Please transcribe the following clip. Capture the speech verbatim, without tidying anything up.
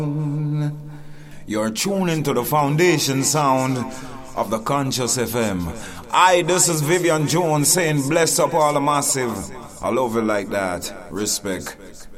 You're tuning to the foundation sound of the Conscious F M. I, this is Vivian Jones saying bless up all the massive. I love it like that. Respect.